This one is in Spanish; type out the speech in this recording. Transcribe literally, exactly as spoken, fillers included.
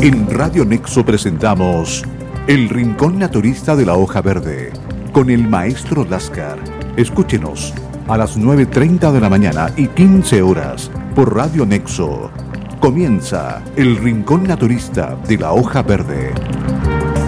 En Radio Nexo presentamos El Rincón Naturista de la Hoja Verde con el maestro Lascar. Escúchenos a las nueve y treinta de la mañana y quince horas por Radio Nexo. Comienza El Rincón Naturista de la Hoja Verde.